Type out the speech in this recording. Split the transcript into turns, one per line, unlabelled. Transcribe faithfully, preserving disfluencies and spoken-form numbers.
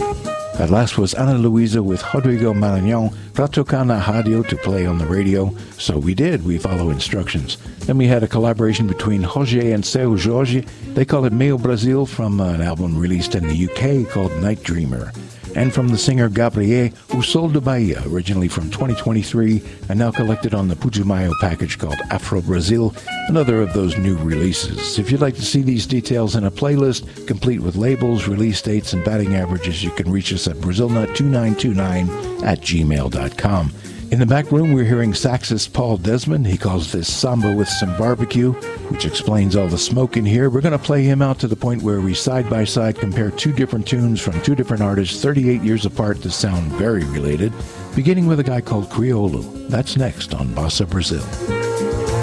That last was Ana Luisa with Rodrigo Maranhão, pra tocar na rádio, to play on the radio. So we did, we follow instructions. Then we had a collaboration between Roger and Seu Jorge. They call it Meu Brasil, from an album released in the U K called Night Dreamer. And from the singer Gabriel, O Sol de Bahia, originally from twenty twenty-three, and now collected on the Putumayo package called Afro Brazil, another of those new releases. If you'd like to see these details in a playlist, complete with labels, release dates, and batting averages, you can reach us at brazilnut two nine two nine at gmail dot com. In the back room, we're hearing saxist Paul Desmond. He calls this Samba with Some Barbecue, which explains all the smoke in here. We're going to play him out to the point where we side-by-side compare two different tunes from two different artists, thirty-eight years apart, to sound very related, beginning with a guy called Criolo. That's next on Bossa Brazil.